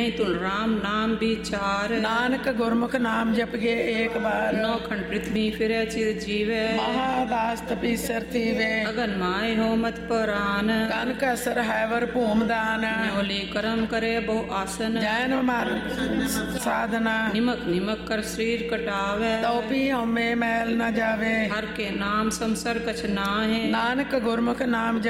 नहीं तुल राम नाम विचार। नानक गुरमुख नाम जपिए एक बार। नौखंड पृथ्वी फिरे चिर जीवे। महादास तपी सर थीवे। अगन माय हो मत परान। कन का सर हैवर भूमदान। न्योली कर्म करे बहु आसन। जैन मार साधना। निमक निमक कर शरीर कटावे। तोपी हमें मैल न जावे। हर के नाम संसर कछ नाहे। नानक गुरमुख नाम